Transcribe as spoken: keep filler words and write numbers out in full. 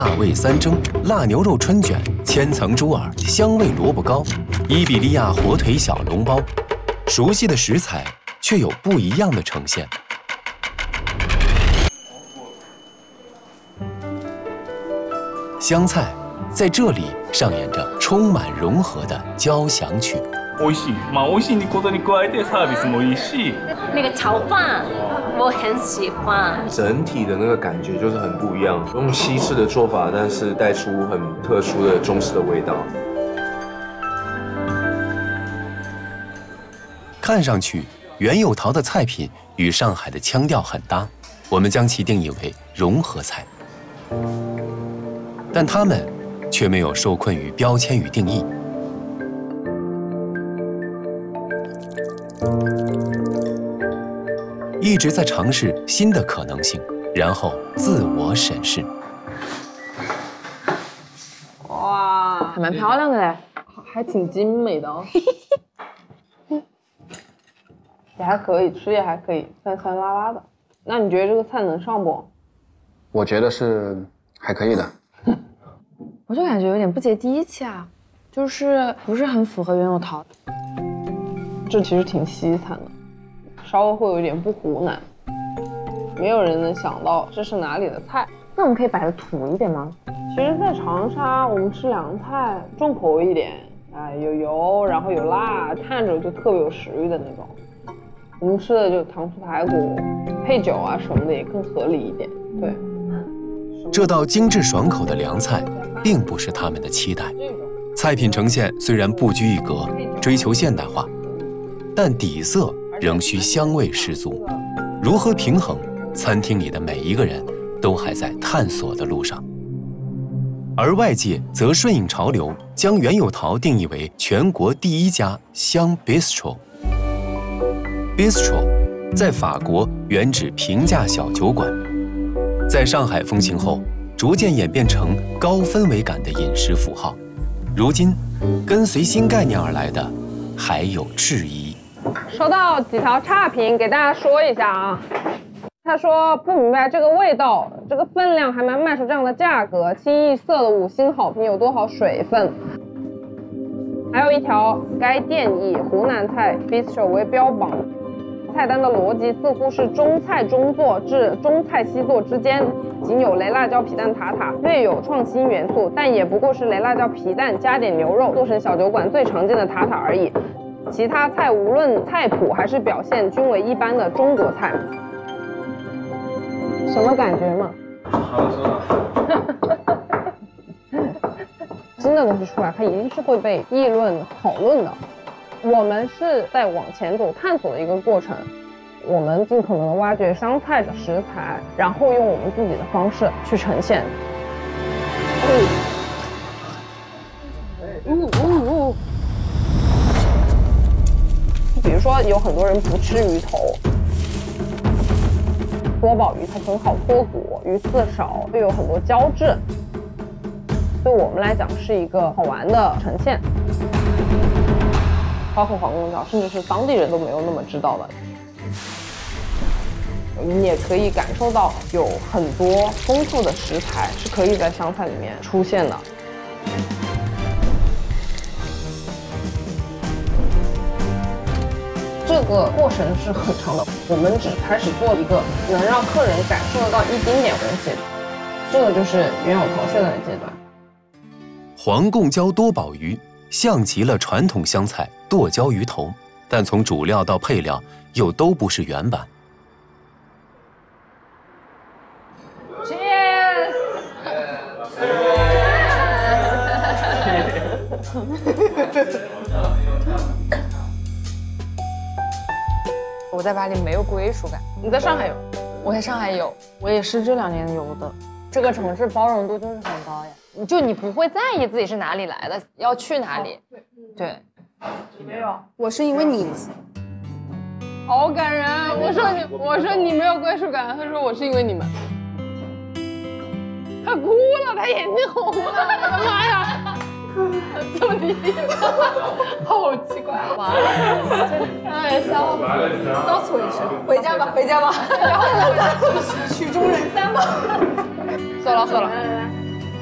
辣味三蒸、辣牛肉春卷、千层猪耳、香味萝卜糕、伊比利亚火腿小笼包，熟悉的食材却有不一样的呈现。湘菜在这里上演着充满融合的交响曲。 美味しい，まあ美味しいことに加えてサービスもいいし。 那个炒饭我很喜欢， 整体的那个感觉就是很不一样，用西式的做法，但是带出很特殊的中式的味道。 看上去，袁有桃的菜品与上海的腔调很搭，我们将其定义为融合菜。但他们却没有受困于标签与定义。一直在尝试新的可能性，然后自我审视。 哇，还蛮漂亮的嘞，还挺精美的哦。也还可以，吃也还可以，酸酸辣辣的。那你觉得这个菜能上不？ 我觉得是还可以的。 我就感觉有点不接地气啊，就是不是很符合袁有桃。 这其实挺西餐的。稍微会有一点不湖南，没有人能想到这是哪里的菜。 那我们可以摆的土一点吗？ 其实，在长沙我们吃凉菜重口味一点，哎，有油，然后有辣，看着就特别有食欲的那种。我们吃的就糖醋排骨，配酒啊什么的也更合理一点。对， 这道精致爽口的凉菜，并不是他们的期待。菜品呈现虽然不拘一格，追求现代化，但底色仍需香味十足，如何平衡？餐厅里的每一个人都还在探索的路上，而外界则顺应潮流，将袁有桃定义为全国第一家湘 bistro。bistro 在法国原指平价小酒馆，在上海风行后，逐渐演变成高氛围感的饮食符号。如今，跟随新概念而来的还有质疑。 收到几条差评，给大家说一下啊。他说不明白这个味道，这个分量还蛮卖出这样的价格，清一色的五星好评有多少水分？还有一条，该店以湖南菜 bistro 为标榜，菜单的逻辑似乎是中菜中做至中菜西做之间，仅有雷辣椒皮蛋塔塔略有创新元素，但也不过是雷辣椒皮蛋加点牛肉做成小酒馆最常见的塔塔而已。其他菜无论菜谱还是表现均为一般的中国菜，什么感觉嘛？ 好说。 新的东西出来，它一定是会被议论讨论的。我们是在往前走探索的一个过程，我们尽可能的挖掘湘菜的食材，然后用我们自己的方式去呈现。嗯嗯嗯嗯。比如说，有很多人不吃鱼头，多宝鱼它很好脱骨，鱼刺少，又有很多胶质，对我们来讲是一个好玩的呈现。包括黄公椒，甚至是当地人都没有那么知道的，你也可以感受到有很多丰富的食材是可以在湘菜里面出现的。这个过程是很长的，我们只开始做一个能让客人感受得到一丁点东西，这个就是袁有桃现在的阶段。 黄贡椒多宝鱼像极了传统湘菜剁椒鱼头，但从主料到配料又都不是原版。 Cheers！ 我在巴黎没有归属感。 你在上海有？ 我在上海有， 我也是这两年有的。 这个城市包容度就是很高呀，就你不会在意自己是哪里来的，要去哪里。对， 没有， 我是因为你。 好感人。我说你，我说你没有归属感，他说我是因为你们。他哭了，他眼睛红了，我的妈呀！这么低，好奇怪，完了，哎，笑死， 告诉我一声，回家吧，回家吧，然后呢，曲终人散吧。 算了算了。